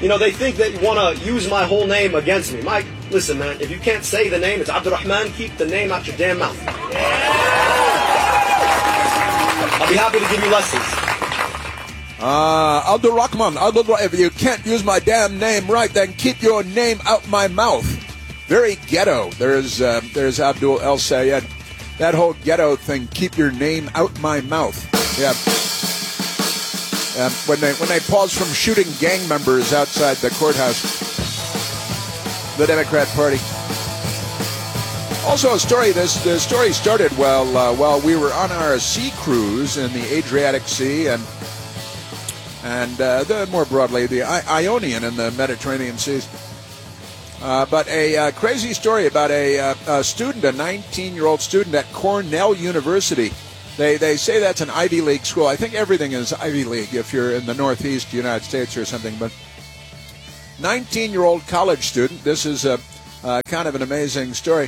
they think they want to use my whole name against me. Mike, listen, man, if you can't say the name, it's Abdurrahman, keep the name out your damn mouth. I'll be happy to give you lessons. Abdurrahman, if you can't use my damn name right, then keep your name out my mouth. Very ghetto. There's Abdul El Sayed. That whole ghetto thing, keep your name out my mouth. Yeah. When they paused from shooting gang members outside the courthouse, the Democrat Party. Also, a story. The story started while we were on our sea cruise in the Adriatic Sea and more broadly the Ionian and the Mediterranean seas. But a crazy story about a student, a 19-year-old student at Cornell University. They say that's an Ivy League school. I think everything is Ivy League if you're in the Northeast United States or something. But 19-year-old college student. This is a kind of an amazing story.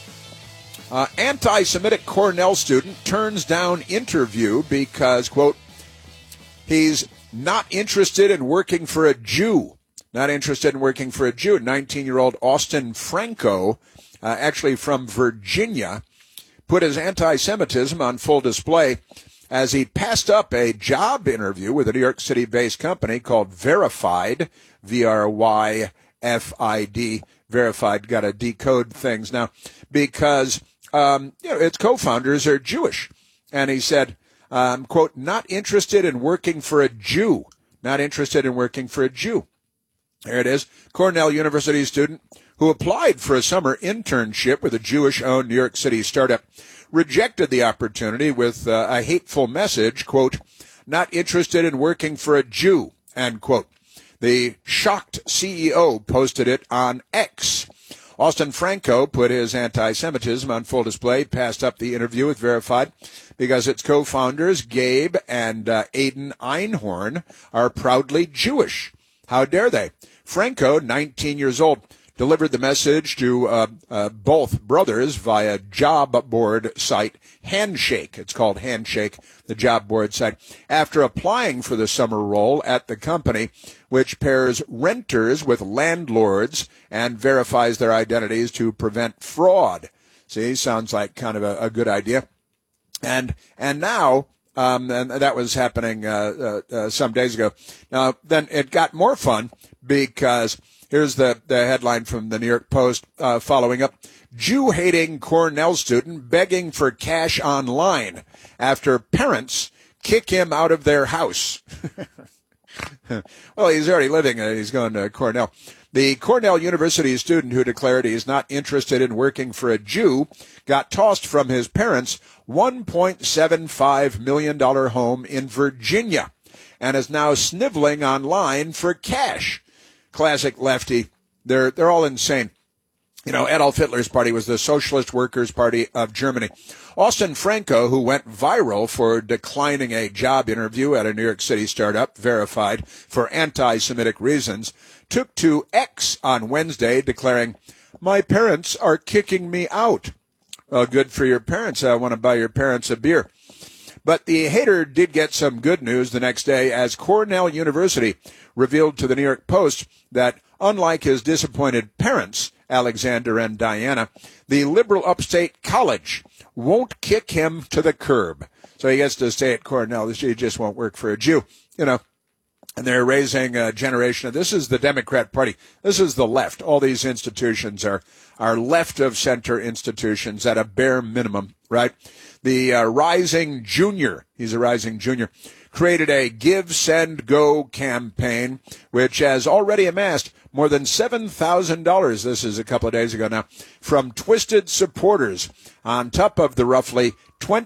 Anti-Semitic Cornell student turns down interview because, quote, he's not interested in working for a Jew. Not interested in working for a Jew. 19-year-old Austin Franco, actually from Virginia, put his anti-Semitism on full display as he passed up a job interview with a New York City-based company called Verified, V-R-Y-F-I-D. Verified, got to decode things now, because its co-founders are Jewish. And he said, quote, not interested in working for a Jew. Not interested in working for a Jew. There it is. Cornell University student who applied for a summer internship with a Jewish-owned New York City startup rejected the opportunity with a hateful message, quote, not interested in working for a Jew, end quote. The shocked CEO posted it on X. Austin Franco put his anti-Semitism on full display, passed up the interview with Verified because its co-founders, Gabe and Aiden Einhorn, are proudly Jewish. How dare they? Franco, 19 years old, delivered the message to both brothers via job board site Handshake. It's called Handshake, the job board site, after applying for the summer role at the company, which pairs renters with landlords and verifies their identities to prevent fraud. See, sounds like kind of a good idea. And now, and that was happening some days ago. Now, then it got more fun because here's the headline from the New York Post following up. Jew-hating Cornell student begging for cash online after parents kick him out of their house. Well, he's already living, he's going to Cornell. The Cornell University student who declared he's not interested in working for a Jew got tossed from his parents' $1.75 million home in Virginia and is now sniveling online for cash. Classic lefty. They're all insane. Adolf Hitler's party was the Socialist Workers' Party of Germany. Austin Franco, who went viral for declining a job interview at a New York City startup, Verified, for anti-Semitic reasons, took to X on Wednesday, declaring, my parents are kicking me out. Well, good for your parents. I want to buy your parents a beer. But the hater did get some good news the next day as Cornell University revealed to the New York Post that, unlike his disappointed parents, Alexander and Diana, the liberal upstate college won't kick him to the curb. So he gets to stay at Cornell. He just won't work for a Jew, And they're raising a generation of, this is the Democrat Party. This is the left. All these institutions are left of center institutions at a bare minimum, right? The Rising Junior, he's a Rising Junior, created a Give, Send, Go campaign, which has already amassed more than $7,000, this is a couple of days ago now, from twisted supporters, on top of the roughly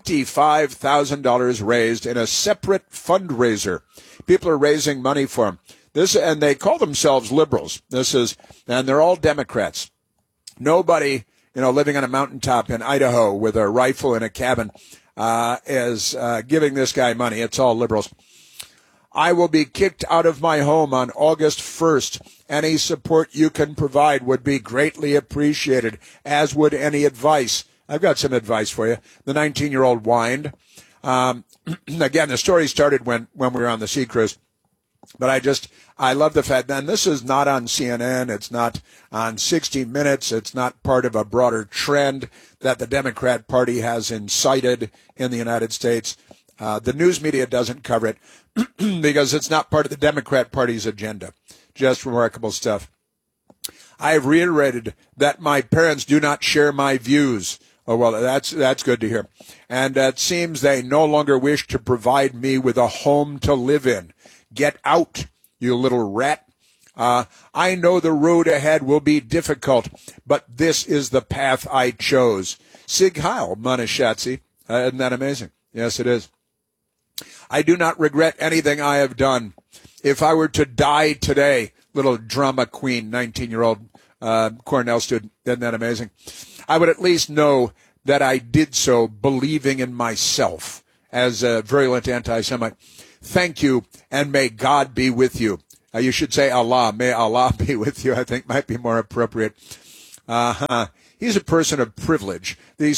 $25,000 raised in a separate fundraiser. People are raising money for him. And they call themselves liberals. And they're all Democrats. Nobody, living on a mountaintop in Idaho with a rifle in a cabin, is giving this guy money. It's all liberals. I will be kicked out of my home on August 1st. Any support you can provide would be greatly appreciated, as would any advice. I've got some advice for you. The 19-year-old whined. Again, the story started when we were on the sea cruise. But I love the fact, and this is not on CNN, it's not on 60 Minutes, it's not part of a broader trend that the Democrat Party has incited in the United States. The news media doesn't cover it because it's not part of the Democrat Party's agenda. Just remarkable stuff. I have reiterated that my parents do not share my views. Oh, well, that's good to hear. And it seems they no longer wish to provide me with a home to live in. Get out, you little rat. I know the road ahead will be difficult, but this is the path I chose. Sig Heil, Manashatsi. Isn't that amazing? Yes, it is. I do not regret anything I have done. If I were to die today, little drama queen, 19-year-old Cornell student, isn't that amazing? I would at least know that I did so believing in myself as a virulent anti-Semite. Thank you, and may God be with you. You should say Allah. May Allah be with you, I think might be more appropriate. He's a person of privilege. The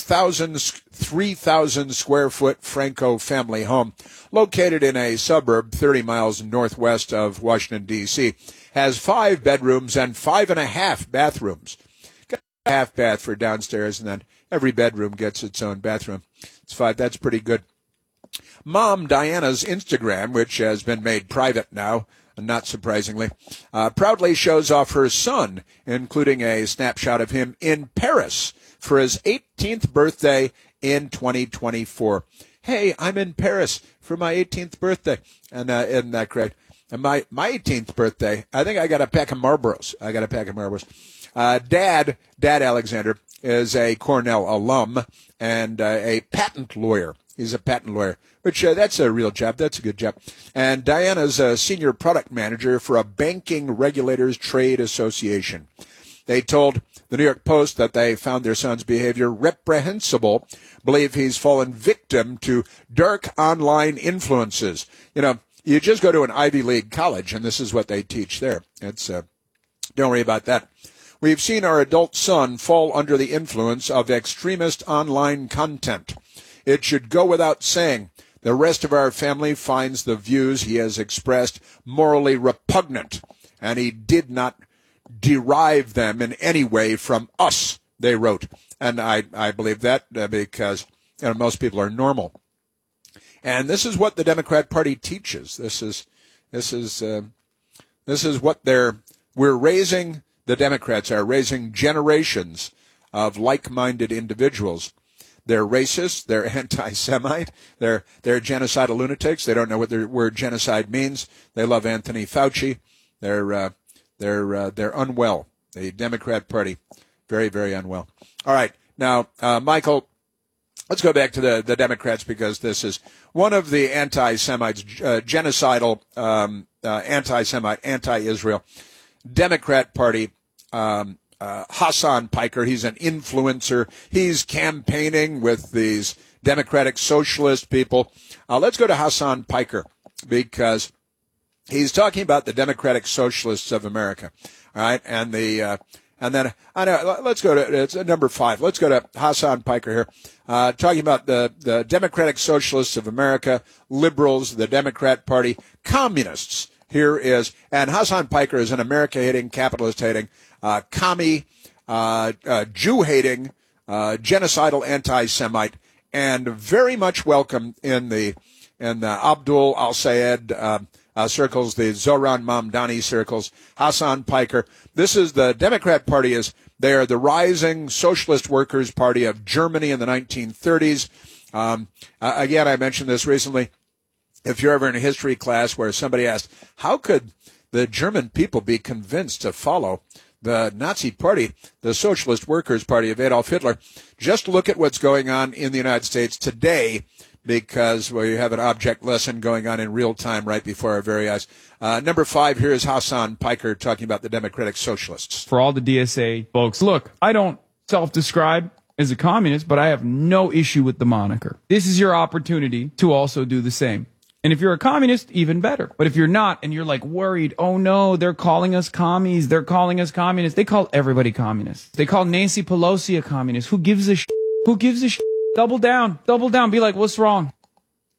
3,000 square foot Franco family home, located in a suburb 30 miles northwest of Washington, D.C., has 5 bedrooms and 5.5 bathrooms. Got a half bath for downstairs, and then every bedroom gets its own bathroom. It's 5. That's pretty good. Mom Diana's Instagram, which has been made private now, not surprisingly, proudly shows off her son, including a snapshot of him in Paris for his 18th birthday in 2024. Hey, I'm in Paris for my 18th birthday. And isn't that great? And my 18th birthday, I think I got a pack of Marlboros. Dad Alexander is a Cornell alum and a patent lawyer. He's a patent lawyer, which that's a real job. That's a good job. And Diana's a senior product manager for a banking regulators trade association. They told the New York Post that they found their son's behavior reprehensible, believe he's fallen victim to dark online influences. You know, you just go to an Ivy League college, and this is what they teach there. It's don't worry about that. We've seen our adult son fall under the influence of extremist online content. It should go without saying, the rest of our family finds the views he has expressed morally repugnant, and he did not derive them in any way from us, they wrote. And I believe that because most people are normal. And this is what the Democrat Party teaches. This is what we're raising. The Democrats are raising generations of like-minded individuals. They're racist. They're anti-Semite. They're genocidal lunatics. They don't know what the word genocide means. They love Anthony Fauci. They're unwell. The Democrat Party, very, very unwell. All right, now, Michael, let's go back to the Democrats because this is one of the anti-Semites, genocidal, anti-Semite, anti-Israel Democrat Party. Hassan Piker, he's an influencer. He's campaigning with these Democratic Socialist people. Let's go to Hassan Piker because he's talking about the Democratic Socialists of America. All right, and then let's go to it's number 5. Let's go to Hassan Piker here, talking about the Democratic Socialists of America, liberals, the Democrat Party, communists. Here is, and Hassan Piker is an America-hating, capitalist-hating, commie, Jew-hating, genocidal anti-Semite, and very much welcome in the Abdul al-Sayed circles, the Zohran Mamdani circles. Hassan Piker. This is the Democrat Party. They are the rising socialist workers' party of Germany in the 1930s. Again, I mentioned this recently. If you're ever in a history class where somebody asked, how could the German people be convinced to follow the Nazi Party, the Socialist Workers' Party of Adolf Hitler? Just look at what's going on in the United States today because we have an object lesson going on in real time right before our very eyes. Number 5, here is Hassan Piker talking about the Democratic Socialists. For all the DSA folks, look, I don't self-describe as a communist, but I have no issue with the moniker. This is your opportunity to also do the same. And if you're a communist, even better. But if you're not, and you're like worried, oh no, they're calling us commies, they're calling us communists. They call everybody communist. They call Nancy Pelosi a communist. Who gives a shit? Who gives a shit? Double down. Be like, what's wrong?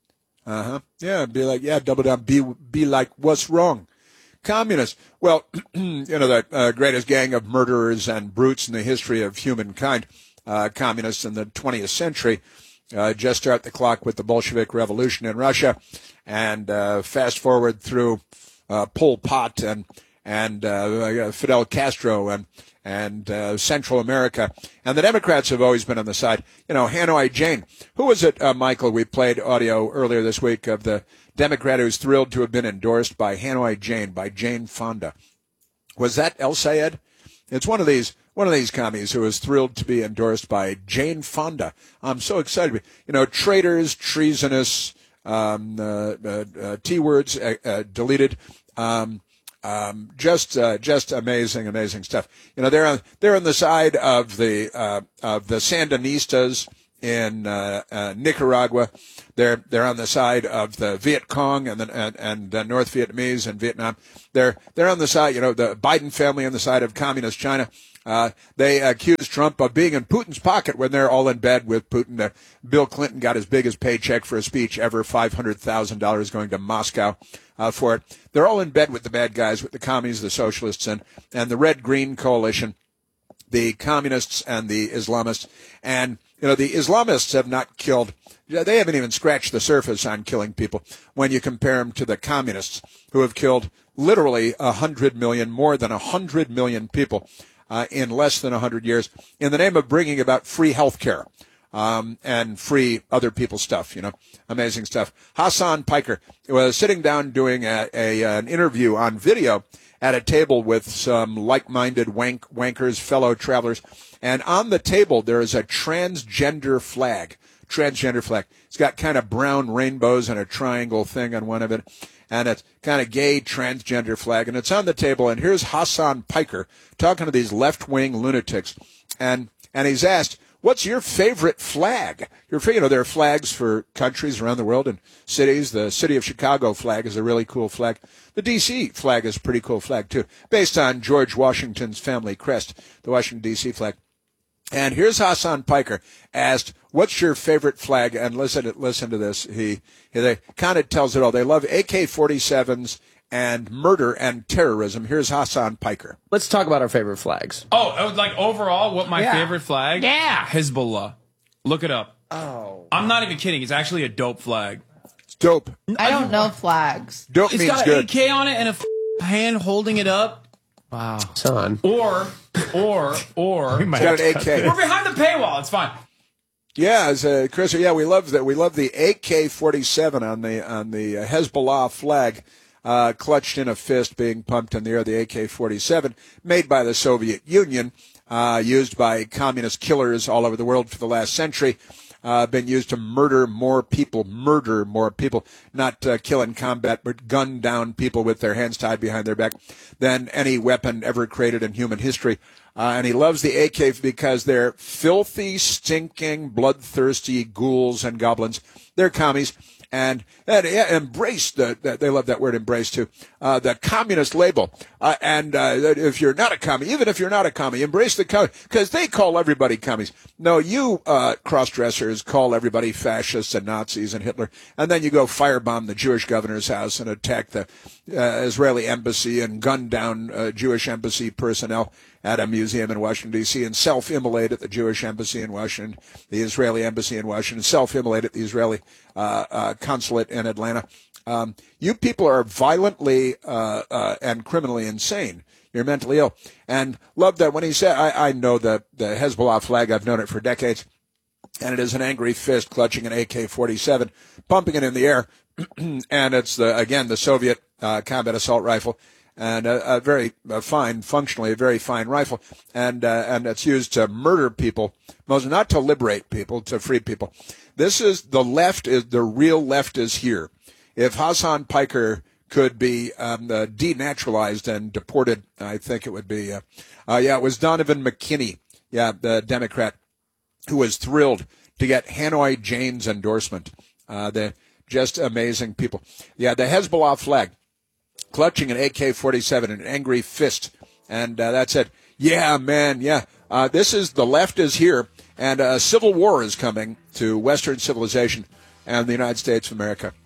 Yeah, be like, yeah, double down. Be like, what's wrong? Communists. Well, the greatest gang of murderers and brutes in the history of humankind, communists in the 20th century. Just start the clock with the Bolshevik Revolution in Russia, and fast forward through Pol Pot and Fidel Castro and Central America. And the Democrats have always been on the side. Hanoi Jane. Who was it, Michael? We played audio earlier this week of the Democrat who's thrilled to have been endorsed by Hanoi Jane, by Jane Fonda. Was that El Sayed? It's one of these commies who is thrilled to be endorsed by Jane Fonda. I'm so excited. Traitors, treasonous, T-words deleted. Just amazing stuff. They're on the side of the Sandinistas in Nicaragua. They're on the side of the Viet Cong and the North Vietnamese in Vietnam. They're on the side, the Biden family on the side of communist China. They accuse Trump of being in Putin's pocket when they're all in bed with Putin. Bill Clinton got his biggest paycheck for a speech ever, $500,000 going to Moscow for it. They're all in bed with the bad guys, with the commies, the socialists, and the Red-Green coalition, the communists and the Islamists. And, the Islamists have not killed, they haven't even scratched the surface on killing people when you compare them to the communists, who have killed literally 100 million, more than 100 million people in less than 100 years in the name of bringing about free health care and free other people's stuff, amazing stuff. Hassan Piker was sitting down doing an interview on video at a table with some like-minded wankers, fellow travelers. And on the table, there is a transgender flag. It's got kind of brown rainbows and a triangle thing on one of it. And it's kind of gay transgender flag. And it's on the table. And here's Hassan Piker talking to these left-wing lunatics. And he's asked, what's your favorite flag? There are flags for countries around the world and cities. The city of Chicago flag is a really cool flag. The D.C. flag is a pretty cool flag, too, based on George Washington's family crest, the Washington, D.C. flag. And here's Hassan Piker asked, what's your favorite flag? And listen to this. He kind of tells it all. They love AK-47s and murder and terrorism. Here's Hassan Piker. Let's talk about our favorite flags. Oh, like overall, what my favorite flag? Yeah. Hezbollah. Look it up. Oh. I'm not even kidding. It's actually a dope flag. It's dope. I don't know flags. Dope It's means got good. an AK on it and a hand holding it up. Wow. Son. Or It's got an AK. we're behind the paywall. It's fine. Yeah, Chris. Yeah, we love that. We love the AK-47 on the Hezbollah flag, clutched in a fist, being pumped in the air. The AK-47, made by the Soviet Union, used by communist killers all over the world for the last century. Been used to murder more people, not kill in combat, but gun down people with their hands tied behind their back than any weapon ever created in human history. And he loves the AK because they're filthy, stinking, bloodthirsty ghouls and goblins. They're commies. And embrace they love that word, embrace too, the communist label. If you're not a commie, even if you're not a commie, embrace the commie, because they call everybody commies. No, you, cross-dressers call everybody fascists and Nazis and Hitler, and then you go firebomb the Jewish governor's house and attack the Israeli embassy and gun down Jewish embassy personnel at a museum in Washington, D.C., and self-immolate at the Jewish embassy in Washington, the Israeli embassy in Washington, self-immolate at the Israeli consulate in Atlanta. You people are violently and criminally insane. You're mentally ill. And love that when he said, I know the Hezbollah flag, I've known it for decades, and it is an angry fist clutching an AK-47, pumping it in the air, and it's, the Soviet combat assault rifle. And a very fine, functionally a very fine rifle, and it's used to murder people, not to liberate people, to free people. This is the real left is here. If Hassan Piker could be denaturalized and deported, I think it would be. It was Donovan McKinney, the Democrat, who was thrilled to get Hanoi Jane's endorsement. They're just amazing people. Yeah, the Hezbollah flag, clutching an AK-47 in an angry fist. And that's it. Yeah, man, yeah. This is, the left is here, and a civil war is coming to Western civilization and the United States of America.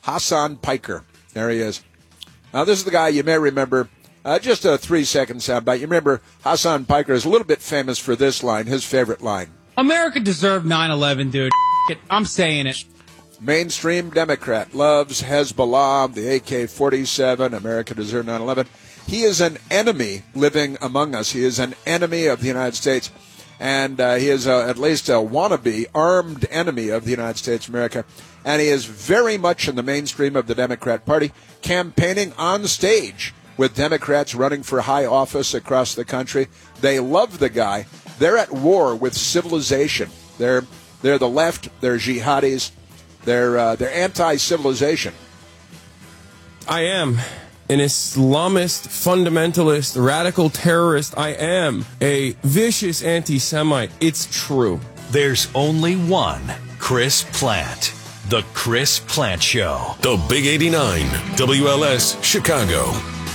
Hassan Piker. There he is. Now, this is the guy you may remember. Just a 3-second soundbite. You remember Hassan Piker is a little bit famous for this line, his favorite line. America deserved 9/11, dude. I'm saying it. Mainstream Democrat loves Hezbollah, the AK-47, America deserved 9/11. He is an enemy living among us. He is an enemy of the United States. And he is at least a wannabe armed enemy of the United States of America. And he is very much in the mainstream of the Democrat Party, campaigning on stage with Democrats running for high office across the country. They love the guy. They're at war with civilization. They're the left. They're jihadis. They're anti-civilization. I am an Islamist, fundamentalist, radical terrorist. I am a vicious anti-Semite. It's true. There's only one Chris Plant. The Chris Plant Show. The Big 89, WLS, Chicago.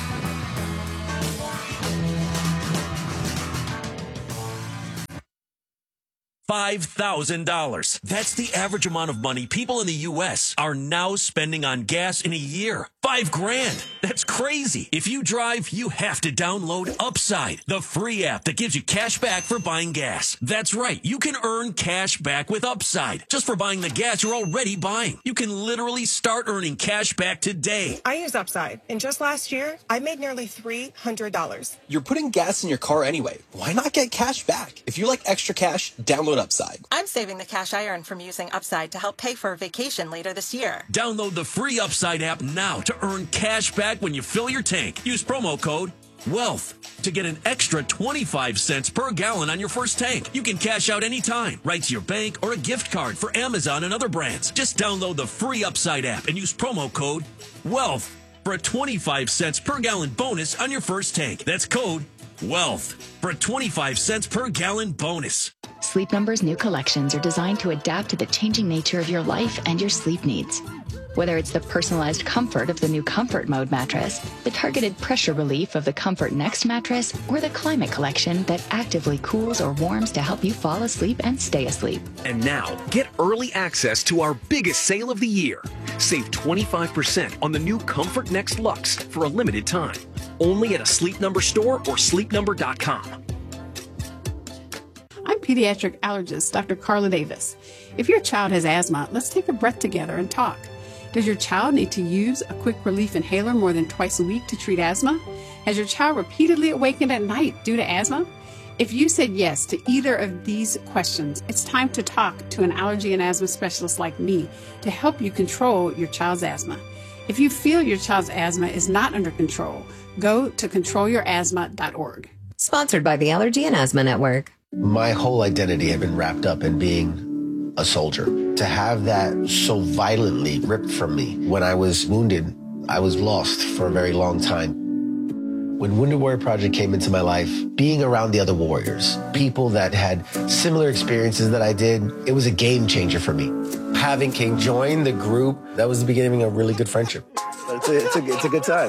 $5,000. That's the average amount of money people in the U.S. are now spending on gas in a year. $5,000. That's crazy. If you drive, you have to download Upside, the free app that gives you cash back for buying gas. That's right. You can earn cash back with Upside just for buying the gas you're already buying. You can literally start earning cash back today. I use Upside, and just last year, I made nearly $300. You're putting gas in your car anyway. Why not get cash back? If you like extra cash, download Upside. I'm saving the cash I earn from using Upside to help pay for a vacation later this year. Download the free Upside app now to earn cash back when you fill your tank. Use promo code WEALTH to get an extra 25 cents per gallon on your first tank. You can cash out anytime, right to your bank or a gift card for Amazon and other brands. Just download the free Upside app and use promo code WEALTH for a 25 cents per gallon bonus on your first tank. That's code WEALTH for a 25 cents per gallon bonus. Sleep Number's new collections are designed to adapt to the changing nature of your life and your sleep needs. Whether it's the personalized comfort of the new Comfort Mode mattress, the targeted pressure relief of the Comfort Next mattress, or the Climate Collection that actively cools or warms to help you fall asleep and stay asleep. And now, get early access to our biggest sale of the year. Save 25% on the new Comfort Next Luxe for a limited time. Only at a Sleep Number store or sleepnumber.com. I'm pediatric allergist Dr. Carla Davis. If your child has asthma, let's take a breath together and talk. Does your child need to use a quick relief inhaler more than twice a week to treat asthma? Has your child repeatedly awakened at night due to asthma? If you said yes to either of these questions, it's time to talk to an allergy and asthma specialist like me to help you control your child's asthma. If you feel your child's asthma is not under control, go to controlyourasthma.org. Sponsored by the Allergy and Asthma Network. My whole identity had been wrapped up in being a soldier. To have that so violently ripped from me when I was wounded, I was lost for a very long time. When Wounded Warrior Project came into my life, being around the other warriors, people that had similar experiences that I did, it was a game changer for me. Having King join the group, that was the beginning of a really good friendship. It's a good time.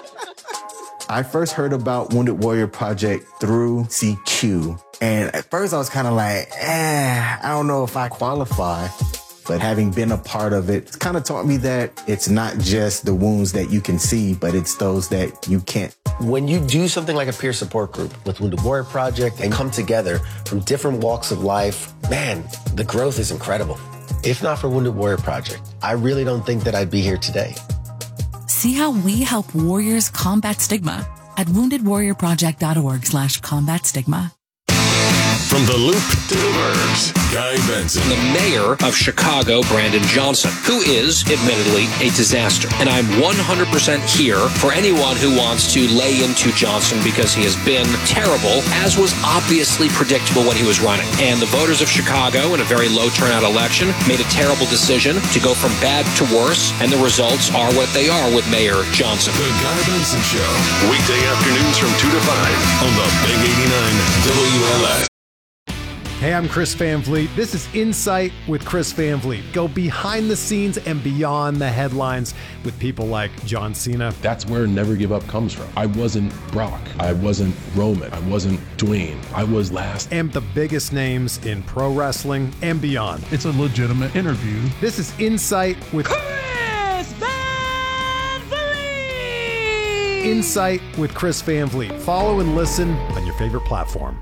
I first heard about Wounded Warrior Project through CQ. And at first I was kind of like, I don't know if I qualify. But having been a part of it, it's kind of taught me that it's not just the wounds that you can see, but it's those that you can't. When you do something like a peer support group with Wounded Warrior Project and come together from different walks of life, man, the growth is incredible. If not for Wounded Warrior Project, I really don't think that I'd be here today. See how we help warriors combat stigma at woundedwarriorproject.org/combat stigma. From the Loop to the Burbs, Guy Benson. The mayor of Chicago, Brandon Johnson, who is, admittedly, a disaster. And I'm 100% here for anyone who wants to lay into Johnson because he has been terrible, as was obviously predictable when he was running. And the voters of Chicago, in a very low turnout election, made a terrible decision to go from bad to worse, and the results are what they are with Mayor Johnson. The Guy Benson Show, weekday afternoons from 2 to 5 on the Big 89 WLS. Hey, I'm Chris Van Vliet. This is Insight with Chris Van Vliet. Go behind the scenes and beyond the headlines with people like John Cena. That's where Never Give Up comes from. I wasn't Brock. I wasn't Roman. I wasn't Dwayne. I was last. And the biggest names in pro wrestling and beyond. It's a legitimate interview. This is Insight with Chris Van Insight with Chris Van Vliet. Follow and listen on your favorite platform.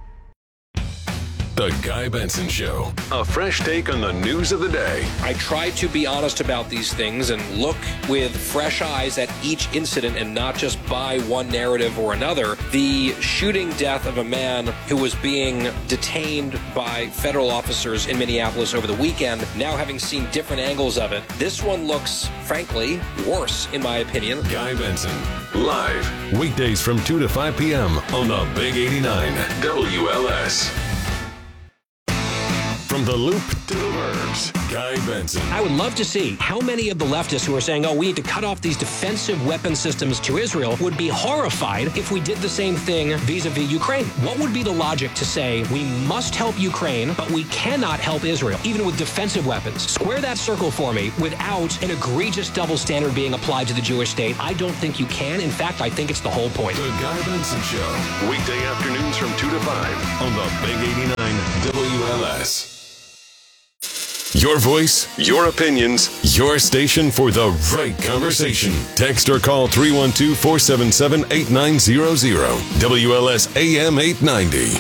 The Guy Benson Show. A fresh take on the news of the day. I try to be honest about these things and look with fresh eyes at each incident and not just buy one narrative or another. The shooting death of a man who was being detained by federal officers in Minneapolis over the weekend, now having seen different angles of it, this one looks, frankly, worse, in my opinion. Guy Benson, live, weekdays from 2 to 5 p.m. on the Big 89 WLS. From the Loop to the Burbs, Guy Benson. I would love to see how many of the leftists who are saying, we need to cut off these defensive weapon systems to Israel would be horrified if we did the same thing vis-a-vis Ukraine. What would be the logic to say we must help Ukraine, but we cannot help Israel, even with defensive weapons? Square that circle for me without an egregious double standard being applied to the Jewish state. I don't think you can. In fact, I think it's the whole point. The Guy Benson Show, weekday afternoons from 2 to 5 on the Big 89 WLS. Your voice, your opinions, your station for the right conversation. Text or call 312-477-8900. WLS AM 890.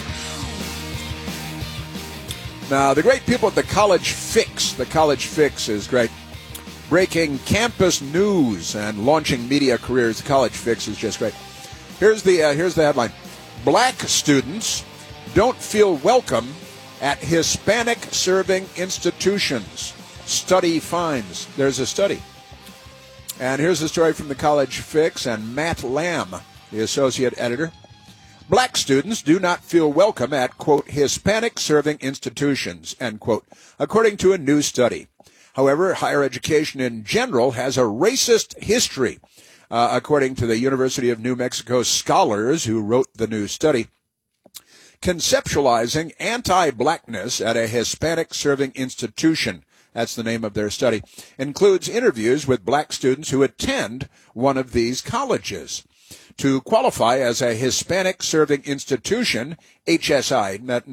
Now, the great people at the College Fix. The College Fix is great. Breaking campus news and launching media careers. The College Fix is just great. Here's the headline. Black students don't feel welcome at Hispanic-serving institutions. Study finds. There's a study. And here's the story from the College Fix and Matt Lamb, the associate editor. Black students do not feel welcome at, quote, Hispanic-serving institutions, end quote, according to a new study. However, higher education in general has a racist history, according to the University of New Mexico scholars who wrote the new study. Conceptualizing anti-blackness at a Hispanic-serving institution, that's the name of their study, includes interviews with black students who attend one of these colleges. To qualify as a Hispanic-serving institution, HSI, not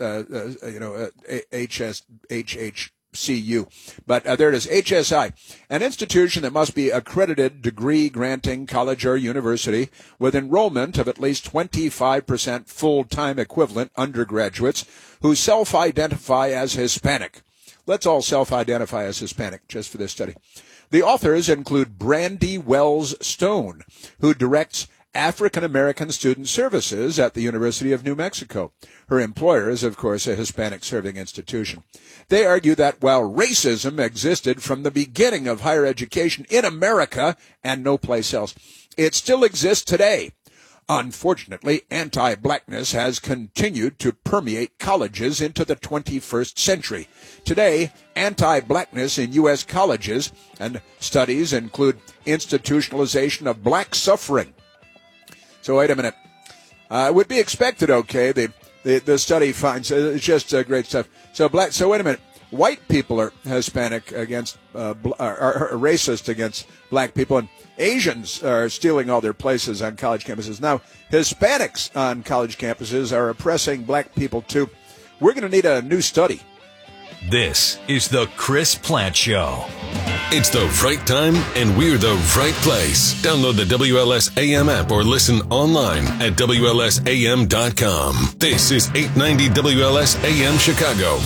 HHCU, but there it is, HSI, an institution that must be accredited degree-granting college or university with enrollment of at least 25% full-time equivalent undergraduates who self-identify as Hispanic. Let's all self-identify as Hispanic, just for this study. The authors include Brandy Wells Stone, who directs African-American Student Services at the University of New Mexico. Her employer is, of course, a Hispanic-serving institution. They argue that while racism existed from the beginning of higher education in America and no place else, it still exists today. Unfortunately, anti-blackness has continued to permeate colleges into the 21st century. Today, anti-blackness in U.S. colleges and studies include institutionalization of black suffering. So wait a minute. It would be expected, okay? The study finds it's just great stuff. So wait a minute. White people are Hispanic against are racist against black people, and Asians are stealing all their places on college campuses. Now, Hispanics on college campuses are oppressing black people too. We're going to need a new study. This is the Chris Plant Show. It's the right time, and we're the right place. Download the WLS AM app or listen online at WLSAM.com. This is 890 WLS AM Chicago.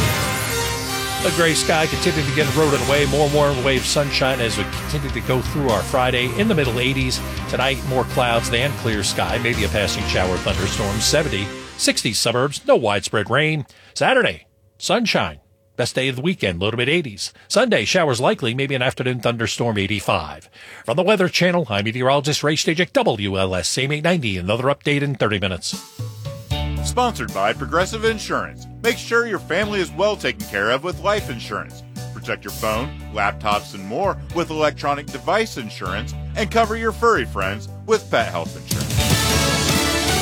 A gray sky continuing to get eroded away. More warm wave sunshine as we continue to go through our Friday in the middle 80s. Tonight, more clouds than clear sky. Maybe a passing shower, thunderstorm. 70, 60 suburbs. No widespread rain. Saturday, sunshine. Best day of the weekend, low to mid-80s. Sunday, showers likely, maybe an afternoon thunderstorm, 85. From the Weather Channel, I'm meteorologist Ray Stajek, WLS, same 890. Another update in 30 minutes. Sponsored by Progressive Insurance. Make sure your family is well taken care of with life insurance. Protect your phone, laptops, and more with electronic device insurance, and cover your furry friends with pet health insurance.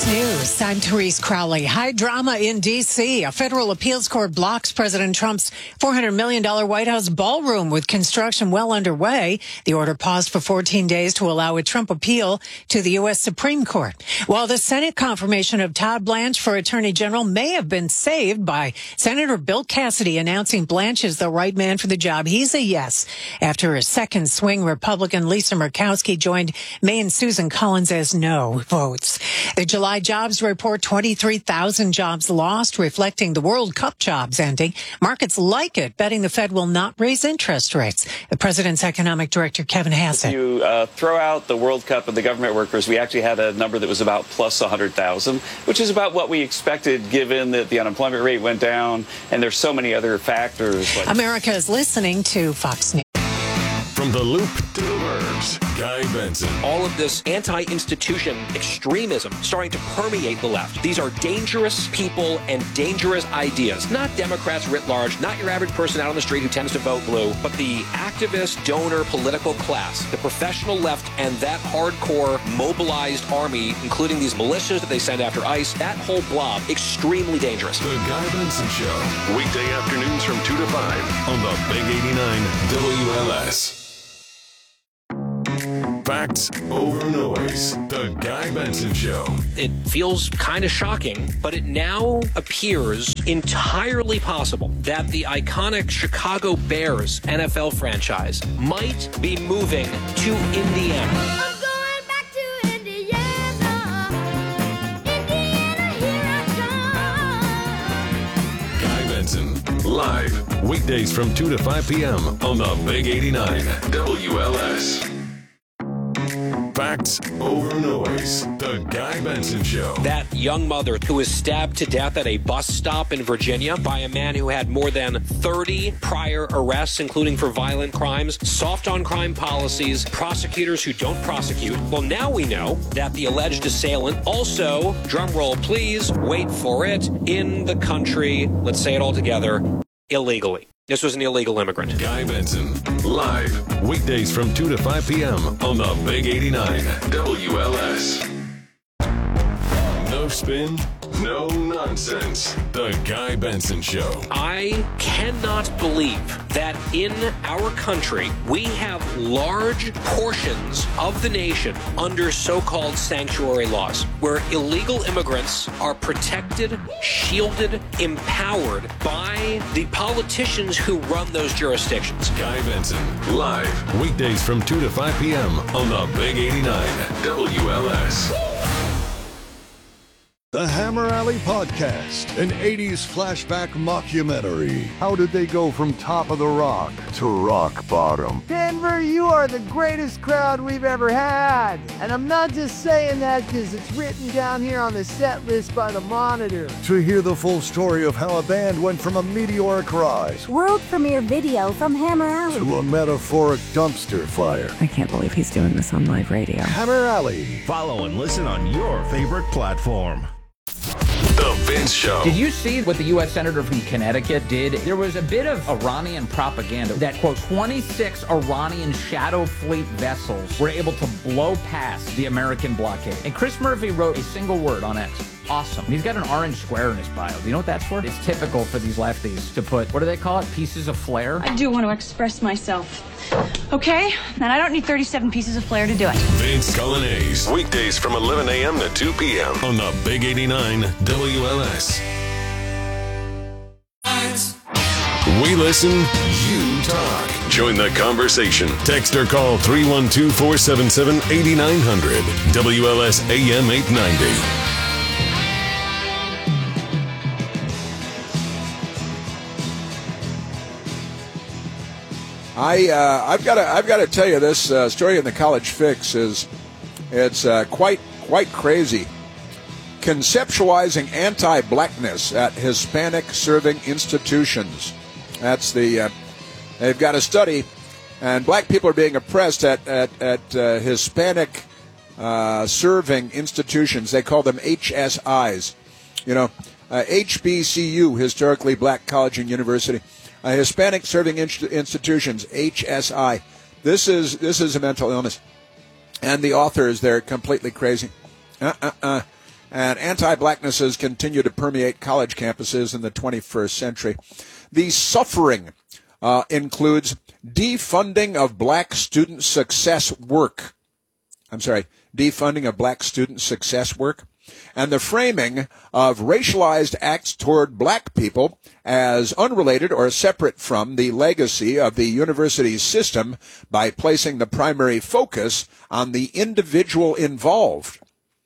Fox News, I'm Therese Crowley. High drama in D.C. A federal appeals court blocks President Trump's $400 million White House ballroom with construction well underway. The order paused for 14 days to allow a Trump appeal to the U.S. Supreme Court. While the Senate confirmation of Todd Blanche for Attorney General may have been saved by Senator Bill Cassidy announcing Blanche is the right man for the job, he's a yes. After a second swing, Republican Lisa Murkowski joined Maine Susan Collins as no votes. The July jobs report, 23,000 jobs lost, reflecting the World Cup jobs ending. Markets like it, betting the Fed will not raise interest rates. The president's economic director, Kevin Hassett. If you throw out the World Cup and the government workers, we actually had a number that was about plus 100,000, which is about what we expected given that the unemployment rate went down and there's so many other factors. America is listening to Fox News. From the Loop to the Burbs, Guy Benson. All of this anti-institution extremism starting to permeate the left. These are dangerous people and dangerous ideas. Not Democrats writ large, not your average person out on the street who tends to vote blue, but the activist, donor, political class, the professional left, and that hardcore mobilized army, including these militias that they send after ICE, that whole blob, extremely dangerous. The Guy Benson Show, weekday afternoons from 2 to 5 on the Big 89 WLS. Facts over noise. The Guy Benson Show. It feels kind of shocking, but it now appears entirely possible that the iconic Chicago Bears NFL franchise might be moving to Indiana. I'm going back to Indiana. Indiana, here I come. Guy Benson, live, weekdays from 2 to 5 p.m. on the Big 89 WLS. Facts over noise. The Guy Benson Show. That young mother who was stabbed to death at a bus stop in Virginia by a man who had more than 30 prior arrests, including for violent crimes, soft on crime policies, prosecutors who don't prosecute. Well, now we know that the alleged assailant also, drumroll please, wait for it, in the country, let's say it all together, illegally. This was an illegal immigrant. Guy Benson, live, weekdays from 2 to 5 p.m. on the Big 89 WLS. No spin, no nonsense. The Guy Benson Show. I cannot believe that in our country we have large portions of the nation under so-called sanctuary laws, where illegal immigrants are protected, shielded, empowered by the politicians who run those jurisdictions. Guy Benson, live, weekdays from 2 to 5 p.m. on the Big 89 WLS. The Hammer Alley Podcast, an 80s flashback mockumentary. How did they go from top of the rock to rock bottom? Denver, you are the greatest crowd we've ever had. And I'm not just saying that because it's written down here on the set list by the Monitor. To hear the full story of how a band went from a meteoric rise, world premiere video from Hammer Alley, to a metaphoric dumpster fire. I can't believe he's doing this on live radio. Hammer Alley. Follow and listen on your favorite platform. The Vince Show. Did you see what the U.S. Senator from Connecticut did? There was a bit of Iranian propaganda that, quote, 26 Iranian shadow fleet vessels were able to blow past the American blockade. And Chris Murphy wrote a single word on X. Awesome. He's got an orange square in his bio. Do you know what that's for? It's typical for these lefties to put, what do they call it? Pieces of flair? I do want to express myself. Okay? And I don't need 37 pieces of flair to do it. Vince Colonnese. Weekdays from 11 a.m. to 2 p.m. on the Big 89 WLS. We listen, you talk. Join the conversation. Text or call 312-477-8900. WLS AM 890. I've got to tell you, this story in the College Fix is quite crazy. Conceptualizing anti-blackness at Hispanic serving institutions. That's they've got a study, and black people are being oppressed at Hispanic serving institutions. They call them HSIs. You know, HBCU, historically black college and university. Hispanic serving institutions, HSI. This is a mental illness, and the authors, they're completely crazy. And anti-blacknesses continue to permeate college campuses in the 21st century. The suffering includes defunding of black student success work. Defunding of black student success work. And the framing of racialized acts toward black people as unrelated or separate from the legacy of the university system by placing the primary focus on the individual involved.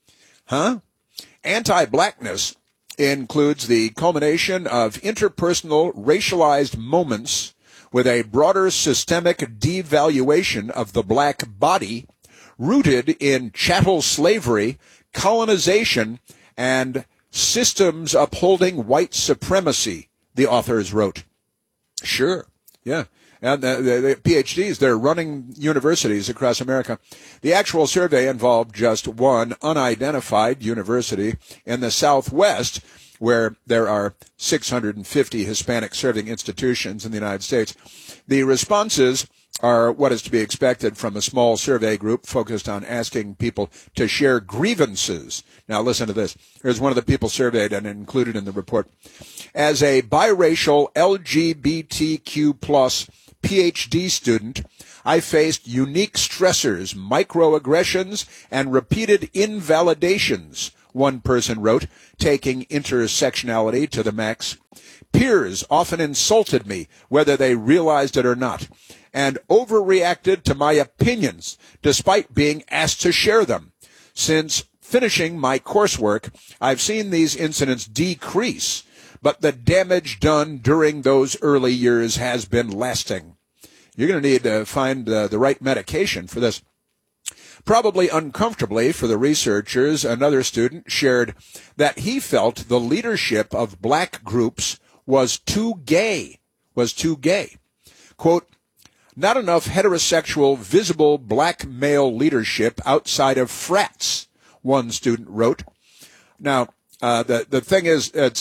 Anti-blackness includes the culmination of interpersonal racialized moments with a broader systemic devaluation of the black body rooted in chattel slavery, colonization, and systems upholding white supremacy, the authors wrote. Sure, yeah. And the PhDs, they're running universities across America. The actual survey involved just one unidentified university in the Southwest, where there are 650 Hispanic-serving institutions in the United States. The responses are what is to be expected from a small survey group focused on asking people to share grievances. Now listen to this. Here's one of the people surveyed and included in the report. As a biracial LGBTQ plus PhD student, I faced unique stressors, microaggressions, and repeated invalidations, one person wrote, taking intersectionality to the max. Peers often insulted me, whether they realized it or not, and overreacted to my opinions, despite being asked to share them. Since finishing my coursework, I've seen these incidents decrease, but the damage done during those early years has been lasting. You're going to need to find the right medication for this. Probably uncomfortably for the researchers, another student shared that he felt the leadership of black groups was too gay. Quote, not enough heterosexual, visible black male leadership outside of frats, one student wrote. Now, the thing is, it's,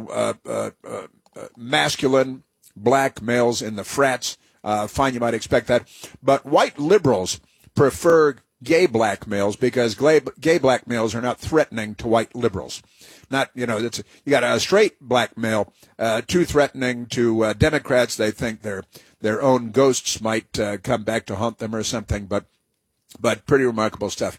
masculine black males in the frats. Fine, you might expect that. But white liberals prefer gay black males because gay black males are not threatening to white liberals. Not, you got a straight black male, too threatening to Democrats. They think their own ghosts might come back to haunt them or something, but pretty remarkable stuff.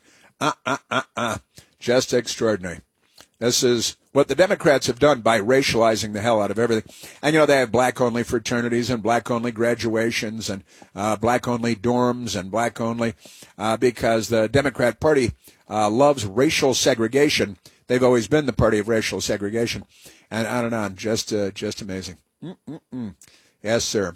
Just extraordinary. This is what the Democrats have done by racializing the hell out of everything. And, they have black-only fraternities and black-only graduations and black-only dorms and black-only because the Democrat Party loves racial segregation. They've always been the party of racial segregation. And on and on. Just amazing. Yes, sir.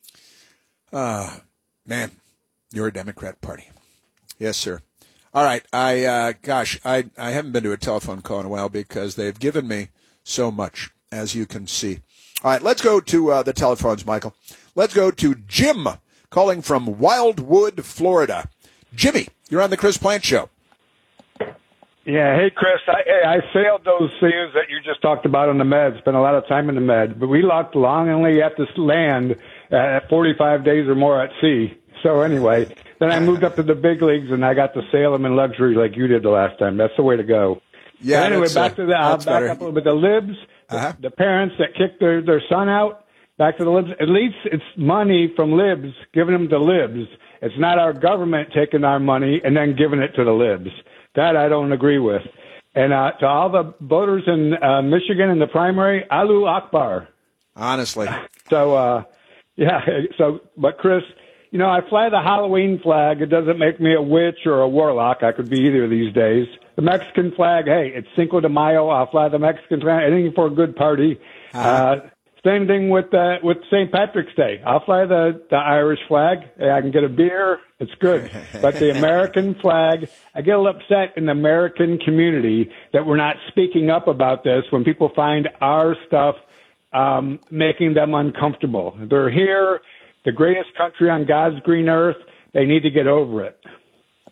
Man, you're a Democrat Party. Yes, sir. All right. I haven't been to a telephone call in a while because they've given me so much, as you can see. All right. Let's go to the telephones, Michael. Let's go to Jim calling from Wildwood, Florida. Jimmy, you're on the Chris Plant Show. Yeah. Hey, Chris, I sailed those seas that you just talked about on the Med. Spent a lot of time in the Med, but we locked long only at this land at 45 days or more at sea. So anyway, then I moved up to the big leagues and I got to sail them in luxury like you did the last time. That's the way to go. Yeah. But anyway, back to I'll back up a little bit. The libs, the parents that kicked their son out, back to the libs. At least it's money from libs, giving them to libs. It's not our government taking our money and then giving it to the libs. That I don't agree with. And to all the voters in Michigan in the primary, Allahu Akbar. Honestly. So, but Chris, I fly the Halloween flag. It doesn't make me a witch or a warlock. I could be either these days. The Mexican flag, hey, it's Cinco de Mayo. I'll fly the Mexican flag. Anything for a good party. Same thing with St. Patrick's Day. I'll fly the Irish flag. I can get a beer. It's good. But the American flag, I get a little upset in the American community that we're not speaking up about this when people find our stuff making them uncomfortable. They're here, the greatest country on God's green earth. They need to get over it.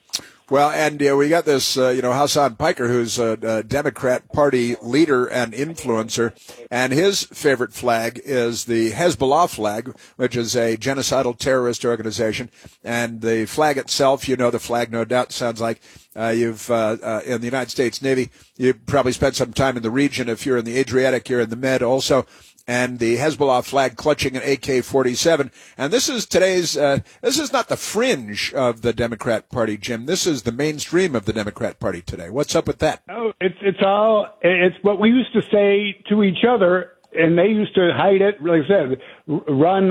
Well, and we got this, Hassan Piker, who's a Democrat Party leader and influencer, and his favorite flag is the Hezbollah flag, which is a genocidal terrorist organization. And the flag itself, the flag, no doubt, sounds like you've in the United States Navy. You probably spent some time in the region. If you're in the Adriatic, you're in the Med also. And the Hezbollah flag clutching an AK-47. And this is today's, this is not the fringe of the Democrat Party, Jim. This is the mainstream of the Democrat Party today. What's up with that? Oh, it's what we used to say to each other, and they used to hide it. Like I said, run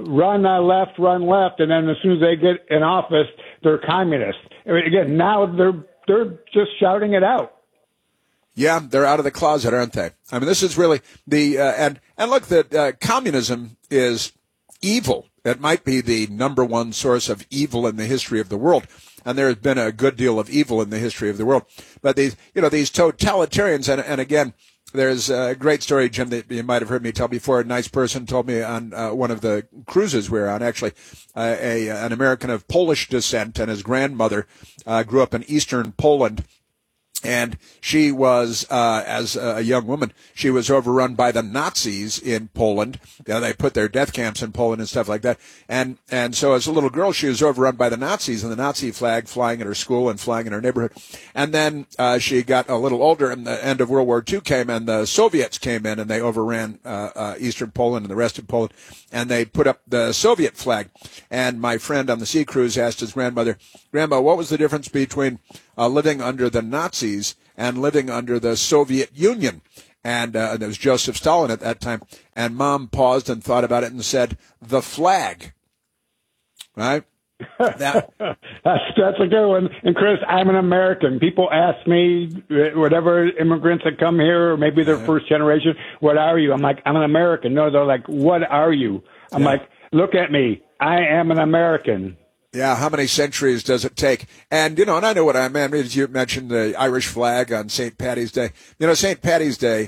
left, and then as soon as they get in office, they're communists. Again, now they're just shouting it out. Yeah, they're out of the closet, aren't they? I mean, this is really the and look, that communism is evil. It might be the number one source of evil in the history of the world, and there has been a good deal of evil in the history of the world. But these totalitarians, and again, there's a great story, Jim, that you might have heard me tell before. A nice person told me on one of the cruises we were on, actually, an American of Polish descent, and his grandmother grew up in eastern Poland. And she was, as a young woman, she was overrun by the Nazis in Poland. They put their death camps in Poland and stuff like that. And so as a little girl, she was overrun by the Nazis and the Nazi flag flying at her school and flying in her neighborhood. And then, she got a little older and the end of World War II came and the Soviets came in and they overran, eastern Poland and the rest of Poland. And they put up the Soviet flag. And my friend on the sea cruise asked his grandmother, Grandma, what was the difference between living under the Nazis and living under the Soviet Union? And there was Joseph Stalin at that time. And Mom paused and thought about it and said, the flag. Right? That's a good one. And Chris, I'm an American. People ask me, whatever immigrants that come here, or maybe they're first generation, what are you? I'm like, I'm an American. No, they're like, what are you? I'm like, look at me. I am an American. Yeah, how many centuries does it take? And, and I know what I meant. As you mentioned the Irish flag on St. Paddy's Day. St. Paddy's Day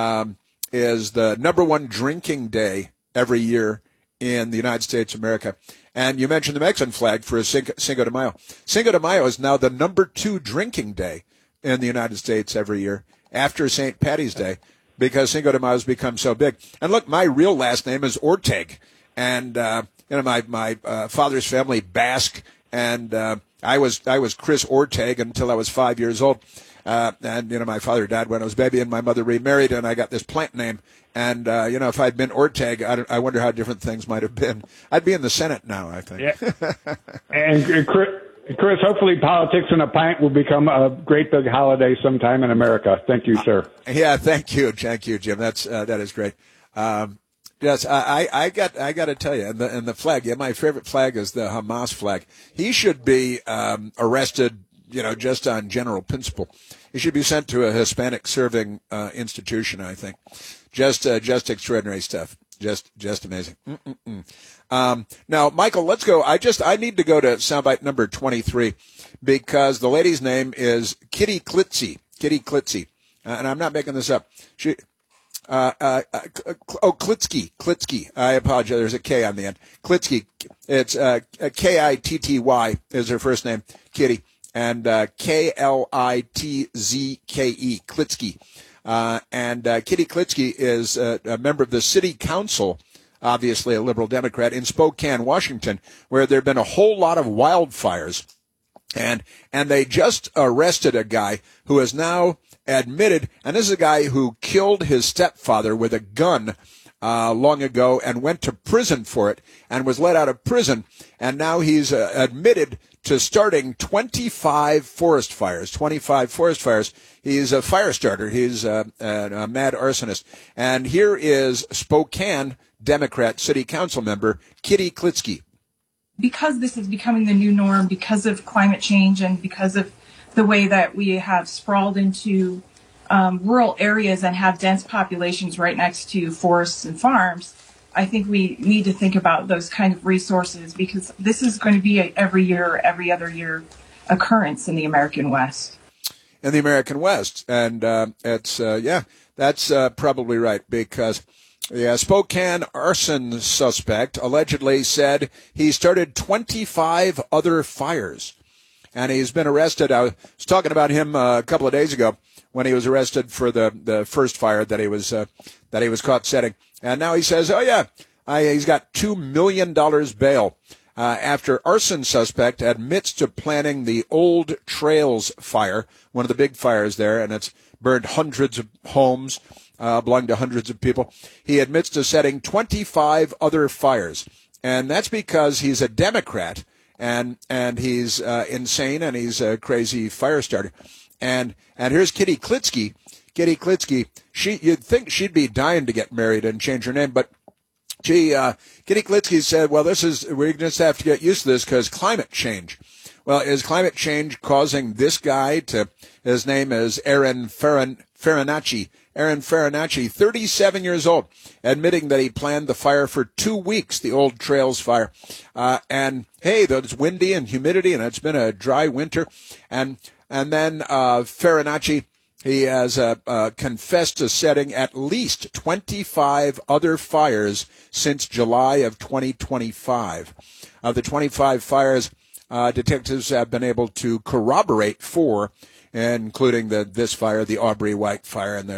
is the number one drinking day every year in the United States of America. And you mentioned the Mexican flag for Cinco de Mayo. Cinco de Mayo is now the number 2 drinking day in the United States every year after St. Paddy's Day because Cinco de Mayo has become so big. And look, my real last name is Orteg. And, my father's family, Basque, and I was Chris Orteg until I was 5 years old. And my father died when I was a baby, and my mother remarried, and I got this plant name. And, if I'd been Orteg, I wonder how different things might have been. I'd be in the Senate now, I think. Yeah. And Chris, hopefully politics and a pint will become a great big holiday sometime in America. Thank you, sir. Yeah, thank you, Jim. That is great. Yes, I got to tell you, and the flag. Yeah, my favorite flag is the Hamas flag. He should be arrested, just on general principle. He should be sent to a Hispanic serving institution. I think, just extraordinary stuff. Just amazing. Now, Michael, let's go. I need to go to soundbite number 23 because the lady's name is Kitty Klitschko. Kitty Klitschko, and I'm not making this up. Klitschko. I apologize. There's a K on the end. Klitschko. It's Kitty is her first name, Kitty, and Klitzke. Klitschko. And Kitty Klitschko is a member of the city council, obviously a liberal Democrat, in Spokane, Washington, where there have been a whole lot of wildfires. And they just arrested a guy who is now admitted, and this is a guy who killed his stepfather with a gun long ago and went to prison for it and was let out of prison, and now he's admitted to starting 25 forest fires. He's a fire starter. He's a mad arsonist. And here is Spokane Democrat City Council member Kitty Klitschko. Because this is becoming the new norm, because of climate change and because of the way that we have sprawled into rural areas and have dense populations right next to forests and farms, I think we need to think about those kind of resources because this is going to be a every year, every other year occurrence in the American West. In the American West. And that's probably right because the Spokane arson suspect allegedly said he started 25 other fires. and he's been arrested. I was talking about him a couple of days ago when he was arrested for the first fire that he was caught setting. And now he says, he's got $2 million bail after arson suspect admits to planning the Old Trails fire, one of the big fires there, and it's burned hundreds of homes, belonging to hundreds of people. He admits to setting 25 other fires, and that's because he's a Democrat, and he's insane, and he's a crazy fire starter. And here's Kitty Klitsky. Kitty Klitsky, you'd think she'd be dying to get married and change her name, but Kitty Klitsky said, well, we just have to get used to this because climate change. Well, is climate change causing this guy his name is Aaron Farinacci. Aaron Farinacci, 37 years old, admitting that he planned the fire for 2 weeks, the Old Trails fire. And hey, though it's windy and humidity and it's been a dry winter. And then Farinacci, he has confessed to setting at least 25 other fires since July of 2025. Of the 25 fires, detectives have been able to corroborate 4, including this fire, the Aubrey White fire, and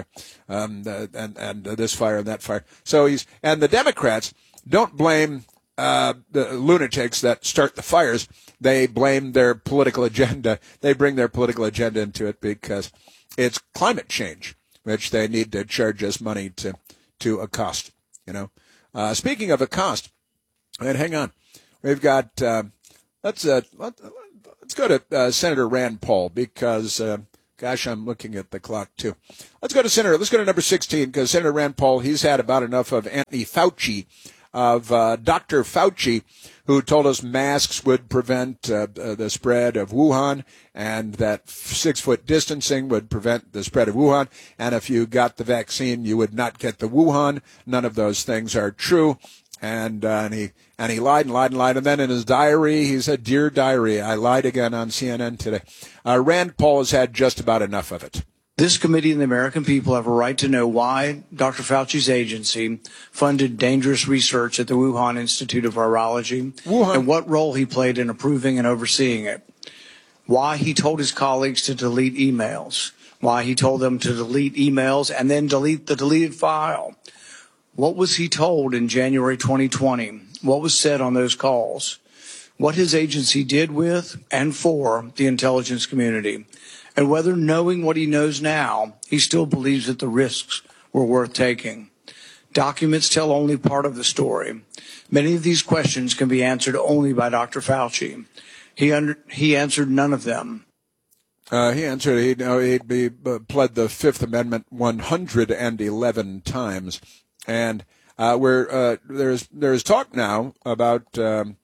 this fire and that fire. So and the Democrats don't blame the lunatics that start the fires. They blame their political agenda. They bring their political agenda into it because it's climate change, which they need to charge us money to accost. Speaking of accost, and hang on, we've got let's go to Senator Rand Paul because I'm looking at the clock too. Let's go to number 16 because Senator Rand Paul, he's had about enough of Anthony Fauci, of Dr. Fauci, who told us masks would prevent the spread of Wuhan, and that 6-foot distancing would prevent the spread of Wuhan, and if you got the vaccine, you would not get the Wuhan. None of those things are true. And he lied and lied and lied. And then in his diary, he said, "Dear diary, I lied again on CNN today." Rand Paul has had just about enough of it. This committee and the American people have a right to know why Dr. Fauci's agency funded dangerous research at the Wuhan Institute of Virology and what role he played in approving and overseeing it. Why he told his colleagues to delete emails. Why he told them to delete emails and then delete the deleted file. What was he told in January 2020? What was said on those calls? What his agency did with and for the intelligence community. And whether, knowing what he knows now, he still believes that the risks were worth taking. Documents tell only part of the story. Many of these questions can be answered only by Dr. Fauci. He answered none of them. He pled the Fifth Amendment 111 times. And there's talk now about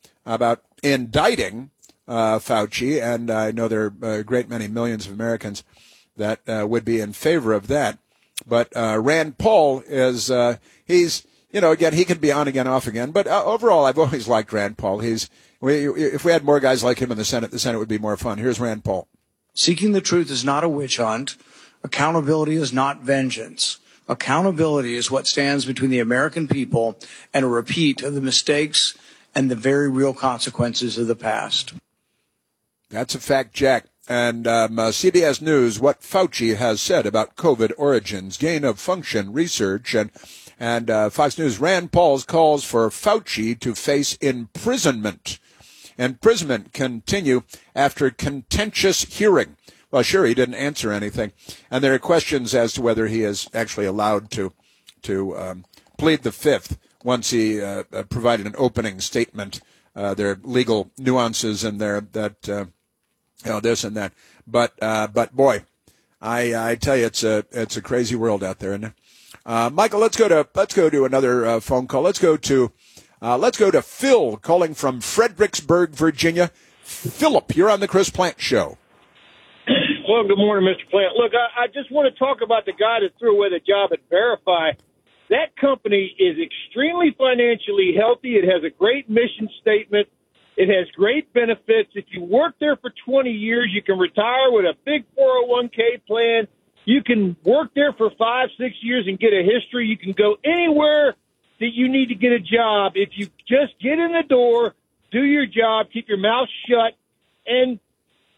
indicting Fauci, and I know there are a great many millions of Americans that would be in favor of that. But Rand Paul is he's again, he can be on again, off again. But overall, I've always liked Rand Paul. If we had more guys like him in the Senate would be more fun. Here's Rand Paul. Seeking the truth is not a witch hunt. Accountability is not vengeance. Accountability is what stands between the American people and a repeat of the mistakes and the very real consequences of the past. That's a fact, Jack. And CBS News, what Fauci has said about COVID origins, gain of function research, and Fox News, Rand Paul calls for Fauci to face imprisonment. Imprisonment continue after contentious hearing. Well, sure, he didn't answer anything. And there are questions as to whether he is actually allowed to plead the fifth once he provided an opening statement. There are legal nuances in there that, this and that. But boy, I tell you, it's a crazy world out there, isn't it? Michael, let's go to another phone call. Let's go to Phil calling from Fredericksburg, Virginia. Philip, you're on the Chris Plant Show. Well, good morning, Mr. Plant. Look, I just want to talk about the guy that threw away the job at Verify. That company is extremely financially healthy. It has a great mission statement. It has great benefits. If you work there for 20 years, you can retire with a big 401k plan. You can work there for 5-6 years and get a history. You can go anywhere that you need to get a job. If you just get in the door, do your job, keep your mouth shut, and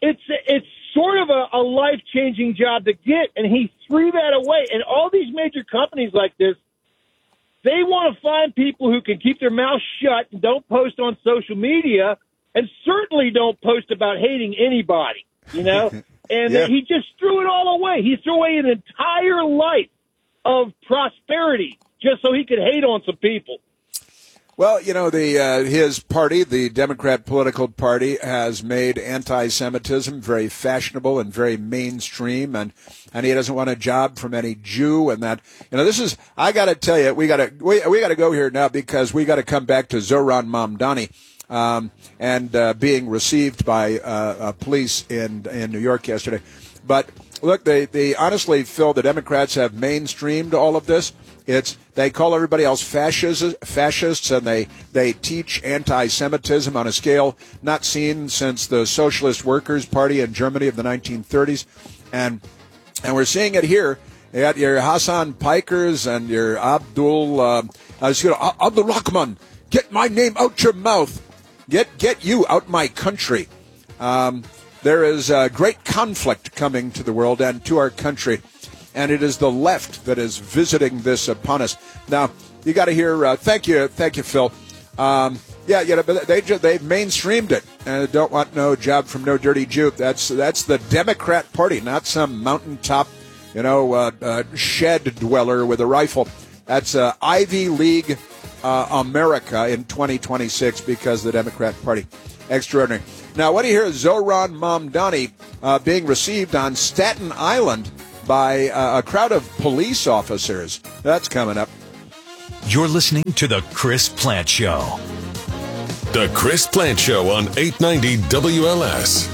it's sort of a life-changing job to get, and he threw that away. And all these major companies like this, they want to find people who can keep their mouth shut and don't post on social media, and certainly don't post about hating anybody, you know? And Yeah. he just threw it all away. He threw away an entire life of prosperity just so he could hate on some people. Well, you know, his party, the Democrat political party, has made anti-Semitism very fashionable and very mainstream, and he doesn't want a job from any Jew. And that, you know, this is, I got to tell you, we got to go here now because we got to come back to Zohran Mamdani. And being received by police in New York yesterday. But look, they honestly, Phil, the Democrats have mainstreamed all of this. They call everybody else fascists, and they teach anti-Semitism on a scale not seen since the Socialist Workers' Party in Germany of the 1930s, and we're seeing it here. You got your Hassan Pikers and your Abdul Rahman. Get my name out your mouth. Get you out my country. There is great conflict coming to the world and to our country, and it is the left that is visiting this upon us. Now, you got to hear. Thank you, Phil. But they've mainstreamed it, and they don't want no job from no dirty Jew. That's the Democrat Party, not some mountaintop, shed dweller with a rifle. That's Ivy League America in 2026 because of the Democrat Party. Extraordinary. Now, what do you hear? Zohran Mamdani being received on Staten Island by a crowd of police officers. That's coming up. You're listening to The Chris Plant Show. The Chris Plant Show on 890 WLS.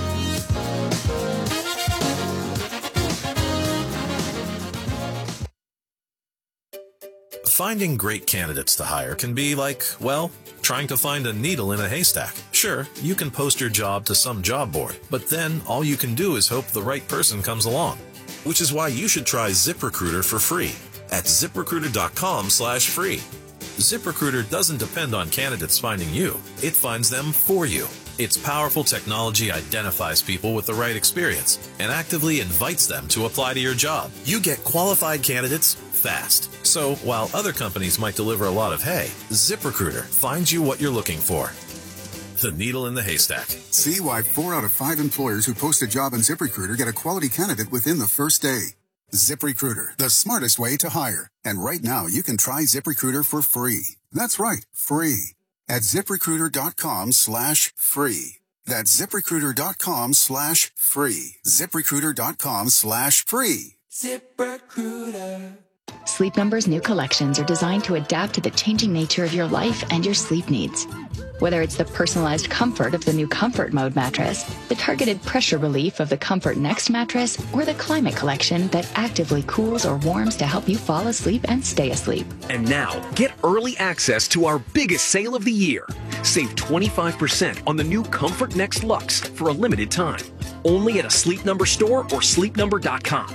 Finding great candidates to hire can be like, well, trying to find a needle in a haystack. Sure, you can post your job to some job board, but then all you can do is hope the right person comes along. Which is why you should try ZipRecruiter for free at ZipRecruiter.com/free. ZipRecruiter doesn't depend on candidates finding you. It finds them for you. Its powerful technology identifies people with the right experience and actively invites them to apply to your job. You get qualified candidates fast. So while other companies might deliver a lot of hay, ZipRecruiter finds you what you're looking for. The needle in the haystack. See why 4 out of 5 employers who post a job on ZipRecruiter get a quality candidate within the first day. ZipRecruiter, the smartest way to hire. And right now, you can try ZipRecruiter for free. That's right, free. At ZipRecruiter.com/free. That's ZipRecruiter.com/free. ZipRecruiter.com/free. ZipRecruiter. Sleep Number's new collections are designed to adapt to the changing nature of your life and your sleep needs. Whether it's the personalized comfort of the new Comfort Mode mattress, the targeted pressure relief of the Comfort Next mattress, or the Climate Collection that actively cools or warms to help you fall asleep and stay asleep. And now, get early access to our biggest sale of the year. Save 25% on the new Comfort Next Luxe for a limited time. Only at a Sleep Number store or sleepnumber.com.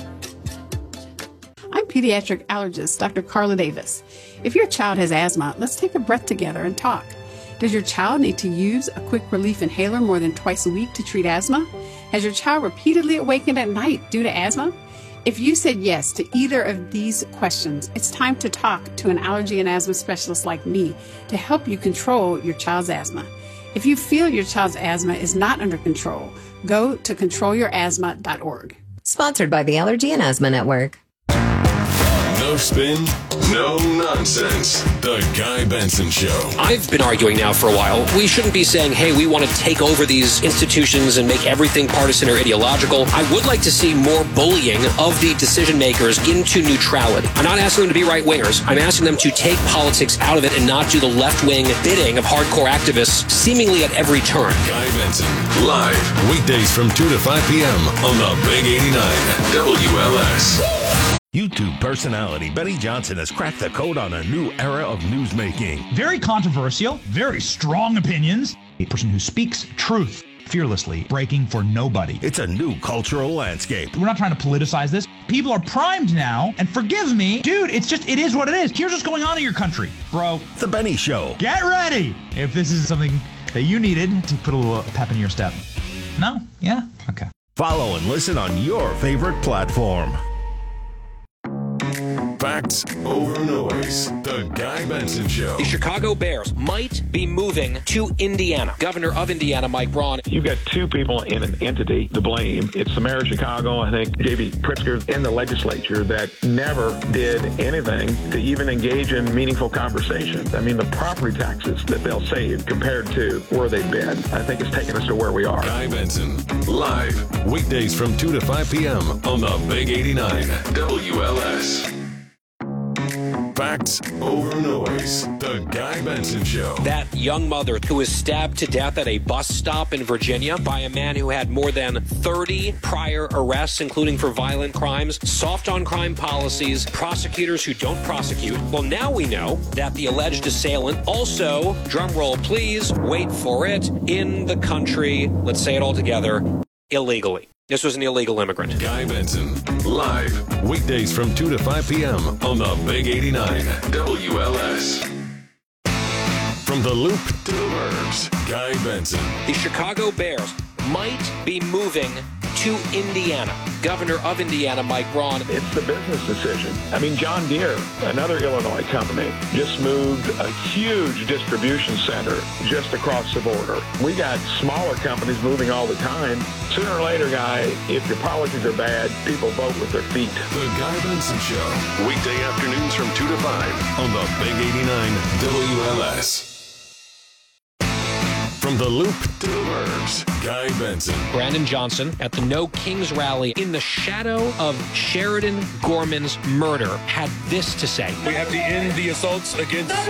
I'm pediatric allergist Dr. Carla Davis. If your child has asthma, let's take a breath together and talk. Does your child need to use a quick relief inhaler more than twice a week to treat asthma? Has your child repeatedly awakened at night due to asthma? If you said yes to either of these questions, it's time to talk to an allergy and asthma specialist like me to help you control your child's asthma. If you feel your child's asthma is not under control, go to controlyourasthma.org. Sponsored by the Allergy and Asthma Network. No spin, no nonsense. The Guy Benson Show. I've been arguing now for a while. We shouldn't be saying, hey, we want to take over these institutions and make everything partisan or ideological. I would like to see more bullying of the decision makers into neutrality. I'm not asking them to be right-wingers. I'm asking them to take politics out of it and not do the left-wing bidding of hardcore activists seemingly at every turn. Guy Benson, live, weekdays from 2 to 5 p.m. on the Big 89 WLS. YouTube personality Benny Johnson has cracked the code on a new era of newsmaking. Very controversial, very strong opinions. A person who speaks truth fearlessly, breaking for nobody. It's a new cultural landscape. We're not trying to politicize this. People are primed now, and forgive me, dude, it is what it is. Here's what's going on in your country, bro. The Benny Show. Get ready if this is something that you needed to put a little pep in your step. No? Yeah? Okay. Follow and listen on your favorite platform. Facts over noise. The Guy Benson Show. The Chicago Bears might be moving to Indiana. Governor of Indiana, Mike Braun. You've got two people in an entity to blame. It's the mayor of Chicago, I think, J.B. Pritzker, in the legislature that never did anything to even engage in meaningful conversations. I mean, the property taxes that they'll save compared to where they've been, I think it's taken us to where we are. Guy Benson, live, weekdays from 2 to 5 p.m. on the Big 89 WLS. Facts over noise. The Guy Benson Show. That young mother who was stabbed to death at a bus stop in Virginia by a man who had more than 30 prior arrests, including for violent crimes, soft on crime policies, prosecutors who don't prosecute. Well, now we know that the alleged assailant also, drumroll please, wait for it, in the country, let's say it all together, illegally. This was an illegal immigrant. Guy Benson, live, weekdays from 2 to 5 p.m. on the Big 89 WLS. From the Loop to the Burbs, Guy Benson. The Chicago Bears might be moving to Indiana. Governor of Indiana, Mike Braun. It's the business decision. I mean, John Deere, another Illinois company, just moved a huge distribution center just across the border. We got smaller companies moving all the time. Sooner or later, Guy, if your policies are bad, people vote with their feet. The Guy Benson Show. Weekday afternoons from 2 to 5 on the Big 89 WLS. From the Loop to the Burbs, Guy Benson. Brandon Johnson at the No Kings rally in the shadow of Sheridan Gorman's murder had this to say. We have to end the assaults against